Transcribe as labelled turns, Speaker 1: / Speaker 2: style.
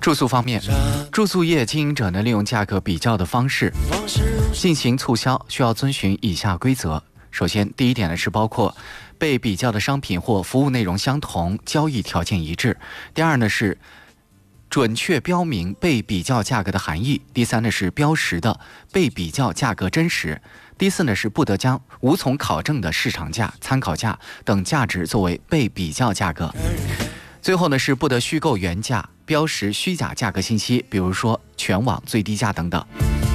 Speaker 1: 住宿方面，住宿业经营者呢利用价格比较的方式进行促销，需要遵循以下规则。首先，第一点呢是包括被比较的商品或服务内容相同，交易条件一致。第二呢是准确标明被比较价格的含义。第三呢是标识的被比较价格真实。第四呢是不得将无从考证的市场价、参考价等价值作为被比较价格。最后呢是不得虚构原价，标识虚假价格信息，比如说全网最低价等等。